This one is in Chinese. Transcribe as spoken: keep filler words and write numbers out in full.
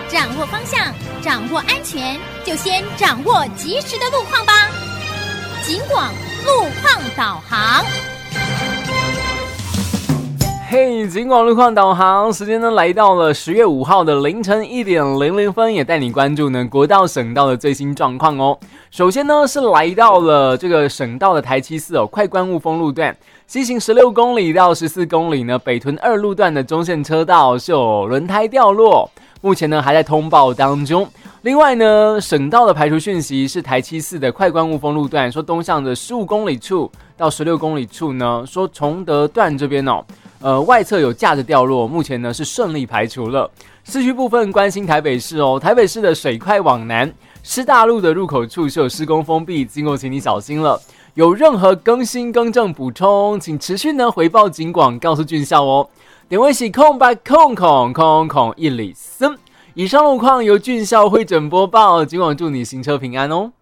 掌握方向，掌握安全，就先掌握及时的路况吧。警广路况导航。 嘿、hey, 警广路况导航时间呢来到了十月五号的凌晨一点零零分，也带你关注呢国道省道的最新状况哦。首先呢是来到了这个省道的台七四哦，快关雾峰路段，西行十六公里到十四公里呢，北屯二路段的中线车道是有轮胎掉落，目前呢还在通报当中。另外呢，省道的排除讯息是台七四的快关雾峰路段，说东向的十五公里处到十六公里处呢，说崇德段这边哦。呃，外侧有架子掉落，目前呢是顺利排除了。市区部分关心台北市哦，台北市的水快往南，师大路的入口处是有施工封闭，经过请你小心了。有任何更新更正补充，请持续呢回报警广，告诉军校哦。点位是空白空空空空一里森。以上路况由军校会诊播报，警广祝你行车平安哦。